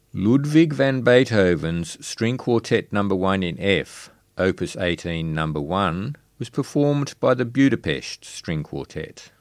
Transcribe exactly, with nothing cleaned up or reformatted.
Ludwig van Beethoven's String Quartet Number one in F, Opus eighteen Number one, was performed by the Budapest String Quartet.